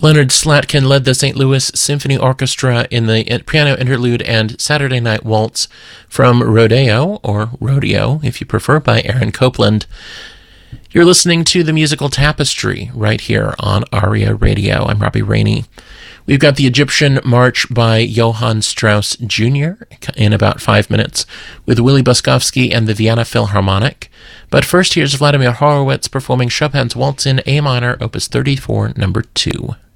Leonard Slatkin led the St. Louis Symphony Orchestra in the piano interlude and Saturday Night Waltz from Rodeo, or Rodeo if you prefer, by Aaron Copland. You're listening to the Musical Tapestry right here on ARIA Radio. I'm Robbie Rainey. We've got the Egyptian March by Johann Strauss Jr. in about 5 minutes with Willie Boskovsky and the Vienna Philharmonic. But first, here's Vladimir Horowitz performing Chopin's Waltz in A minor, Opus 34, number 2.